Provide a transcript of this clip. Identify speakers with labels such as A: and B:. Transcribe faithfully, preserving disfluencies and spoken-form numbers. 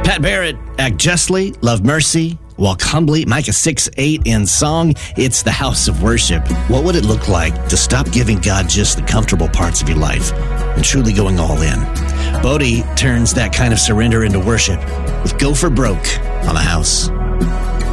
A: Pat Barrett, Act Justly, Love Mercy, Walk Humbly, Micah six eight in song, it's the house of worship. What would it look like to stop giving God just the comfortable parts of your life and truly going all in? Bodie turns that kind of surrender into worship with Go for Broke on the house.